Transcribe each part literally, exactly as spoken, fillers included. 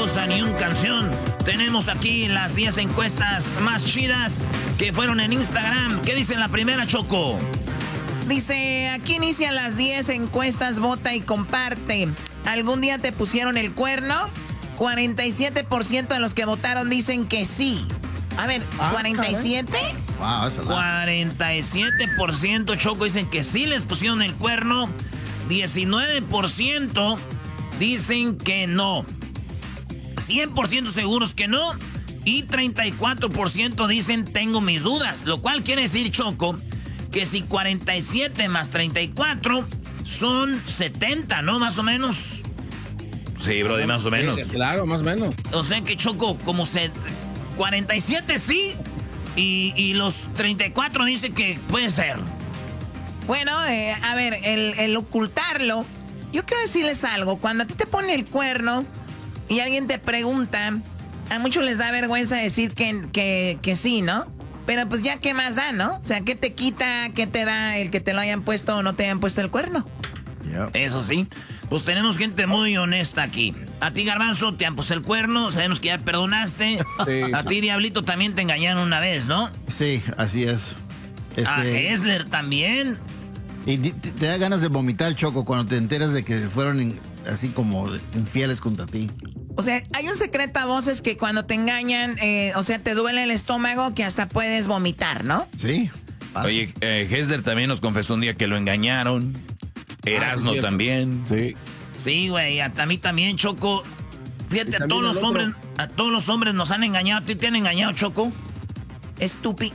cosa ni un canción. Tenemos aquí las diez encuestas más chidas que fueron en Instagram. ¿Qué dice la primera, Choco? Dice, aquí inician las diez encuestas, vota y comparte. ¿Algún día te pusieron el cuerno? cuarenta y siete por ciento de los que votaron dicen que sí. A ver, ah, ¿cuarenta y siete? Wow, eso cuarenta y siete por ciento, Choco, dicen que sí les pusieron el cuerno. diecinueve por ciento dicen que no. cien por ciento seguros que no. Y treinta y cuatro por ciento dicen tengo mis dudas. Lo cual quiere decir, Choco, que si cuarenta y siete más treinta y cuatro son setenta, ¿no? Más o menos. Sí, brody, más o menos. Sí, claro, más o menos. O sea que, Choco, como se... cuarenta y siete sí, y, y los treinta y cuatro dicen que puede ser. Bueno, eh, a ver, el, el ocultarlo, yo quiero decirles algo. Cuando a ti te pone el cuerno y alguien te pregunta, a muchos les da vergüenza decir que, que, que sí, ¿no? Pero pues ya, ¿qué más da, no? O sea, ¿qué te quita, qué te da el que te lo hayan puesto o no te hayan puesto el cuerno? Yep. Eso sí. Pues tenemos gente muy honesta aquí. A ti, Garbanzo, te han puesto el cuerno. Sabemos que ya perdonaste. Sí. A ti, Diablito, también te engañaron una vez, ¿no? Sí, así es. Este... A Hessler también. Y te, te da ganas de vomitar, Choco, cuando te enteras de que fueron in, así como infieles contra ti. O sea, hay un secreto a voces que cuando te engañan, eh, o sea, te duele el estómago que hasta puedes vomitar, ¿no? Sí. Pasa. Oye, eh, Hessler también nos confesó un día que lo engañaron. Erasno ah, también. Sí. Sí, güey, a, a mí también, Choco. Fíjate, a todos los hombres, a todos los hombres nos han engañado. ¿A ti te han engañado, Choco? Estúpido.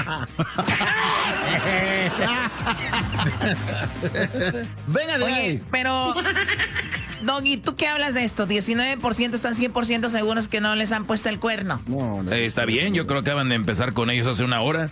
Venga de Oye, ahí. Pero, Doggy, ¿tú qué hablas de esto? diecinueve por ciento están cien por ciento seguros que no les han puesto el cuerno. No, no. Eh, está bien, yo creo que acaban de empezar con ellos hace una hora.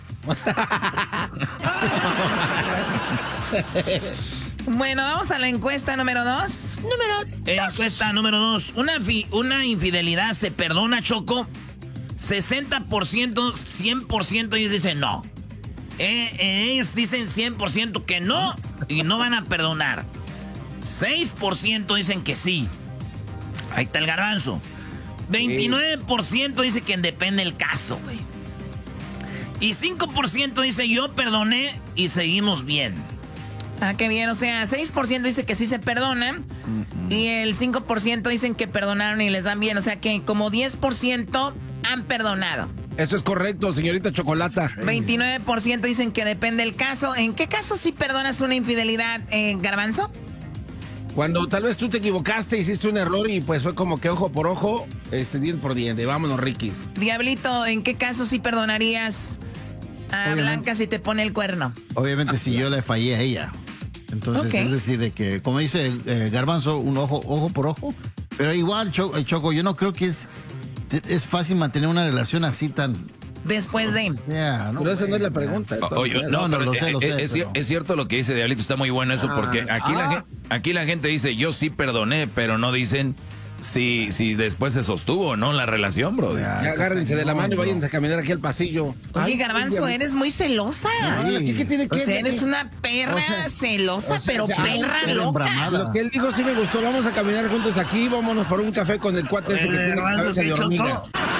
Bueno, vamos a la encuesta número dos. Número eh, dos. Encuesta número dos. Una, fi, una infidelidad se perdona, Choco. sesenta por ciento, cien por ciento ellos dicen no. Eh, ellos dicen cien por ciento que no y no van a perdonar. seis por ciento dicen que sí. Ahí está el Garbanzo. veintinueve por ciento dice que depende el caso, güey. Y cinco por ciento dice yo perdoné y seguimos bien. Ah, qué bien, o sea, seis por ciento dice que sí se perdonan uh-huh. y el cinco por ciento dicen que perdonaron y les dan bien, o sea que como diez por ciento han perdonado. Eso es correcto, señorita Chocolata. veintinueve por ciento dicen que depende el caso. ¿En qué caso sí perdonas una infidelidad, eh, Garbanzo? Cuando tal vez tú te equivocaste, hiciste un error y pues fue como que ojo por ojo, este diente por diente. Vámonos, Riquis. Diablito, ¿en qué caso sí perdonarías a Obviamente. Blanca si te pone el cuerno? Obviamente si yo le fallé a ella. Entonces, okay. Es decir, de que, como dice eh, Garbanzo, un ojo, ojo por ojo. Pero igual, Choco, Choco, yo no creo que es, es fácil mantener una relación así tan... Después de... Yeah, no, pero esa no es la pregunta. Oye, no, no, no, lo sé, lo sé, es, pero... es cierto lo que dice Diablito, está muy bueno eso, ah, porque aquí, ah. la, aquí la gente dice, yo sí perdoné, pero no dicen... Si, si después se sostuvo, ¿no? La relación, bro. Ya, ya agárrense de la mano y váyanse a caminar aquí al pasillo. Oye, Ay, Garbanzo, eres muy celosa. Sí. ¿Qué, qué tiene que o sea, eres una perra o sea, celosa, o sea, pero o sea, perra loca. Lo que él dijo sí me gustó. Vamos a caminar juntos aquí. Vámonos por un café con el cuate ese que tiene cabeza de hormiga.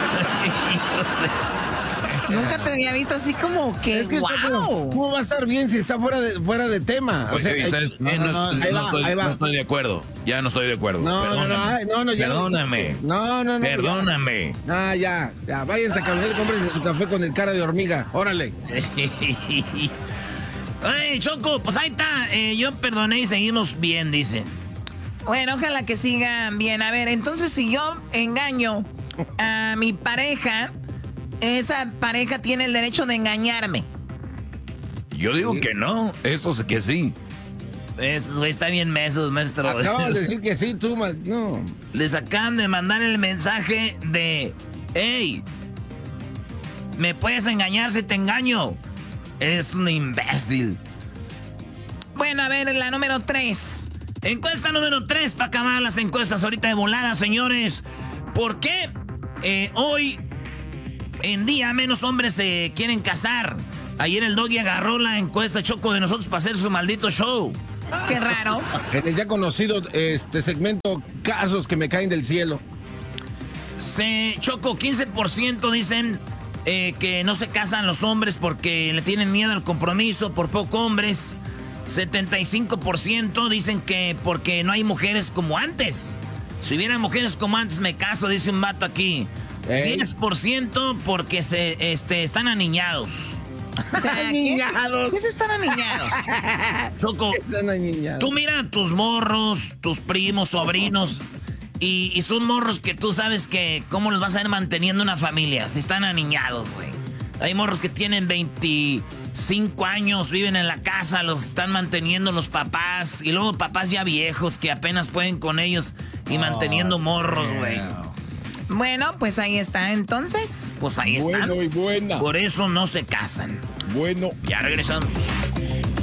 Nunca te había visto así como que, es que wow. Choco, ¿cómo va a estar bien si está fuera de, fuera de tema? O sea, oye, ¿sabes? No, no, no, no, no, estoy, no estoy de acuerdo. Ya no estoy de acuerdo. No, Perdóname. no, no, no, no ya Perdóname. No, no, no. Perdóname. Ya. Ah, ya, ya. Váyanse a caminar y cómprense su café con el cara de hormiga. Órale. Ay, Choco, pues ahí está. Eh, yo perdoné y seguimos bien, dice. Bueno, ojalá que sigan bien. A ver, entonces si yo engaño a mi pareja... Esa pareja tiene el derecho de engañarme. Yo digo sí. que no, estos que sí. Eso está bien mesos, maestro. Acabas de decir que sí, tú, no. Les acaban de mandar el mensaje de, hey, me puedes engañar si te engaño. Eres un imbécil. Bueno, a ver, la número tres. Encuesta número tres para acabar las encuestas ahorita de volada, señores. ¿Por qué eh, hoy... En día menos hombres se quieren casar? Ayer el Doggy agarró la encuesta, Choco, de nosotros para hacer su maldito show. Qué raro. En el ya conocido este segmento Casos que me caen del cielo. Se, Choco, quince por ciento dicen eh, que no se casan los hombres porque le tienen miedo al compromiso, por poco hombres. setenta y cinco por ciento dicen que porque no hay mujeres como antes. Si hubiera mujeres como antes me caso, dice un vato aquí. Ey. diez por ciento porque se, este, están aniñados. O sea, aniñados. ¿Qué es estar aniñados? Choco, están aniñados. Tú mira a tus morros, tus primos, sobrinos, y, y son morros que tú sabes que cómo los vas a ir manteniendo una familia. Si están aniñados, güey. Hay morros que tienen veinticinco años, viven en la casa, los están manteniendo los papás. Y luego papás ya viejos que apenas pueden con ellos y oh, manteniendo morros, güey. Bueno, pues ahí está, entonces. Pues ahí está. Bueno y buena. Por eso no se casan. Bueno. Ya regresamos.